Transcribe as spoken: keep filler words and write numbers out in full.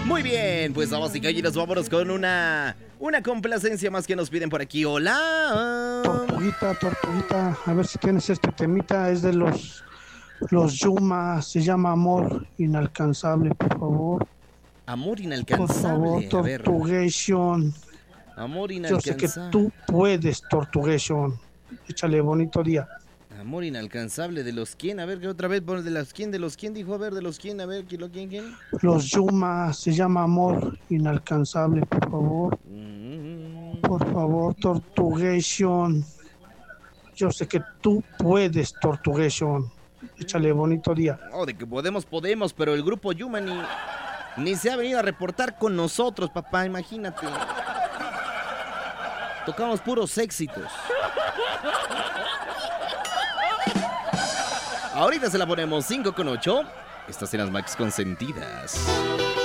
Muy bien, pues vamos y caballeros, vámonos con una una complacencia más que nos piden por aquí. Hola. Tortuguita, tortuguita, a ver si tienes este temita, es de los los Yuma, se llama Amor Inalcanzable, por favor. Amor Por inalcanzable. favor, A ver. Tortugation. Amor Yo sé que inalcanzable. tú puedes, Tortugation. Échale bonito día. Amor inalcanzable. ¿De los quién? A ver, ¿qué otra vez? Bueno, ¿de los quién? ¿De los quién dijo? A ver, ¿de los quién? A ver, ¿quién? lo- ¿Quién? ¿Quién? Los Yuma, se llama Amor Inalcanzable, por favor. Mm, Por favor, Tortugation. Yo sé que tú puedes, Tortugation. Échale bonito día. Oh, de que podemos, podemos, pero el grupo Yuma ni, ni se ha venido a reportar con nosotros, papá, imagínate. Tocamos puros éxitos. Ahorita se la ponemos cinco con ocho. Estas eran las Max consentidas.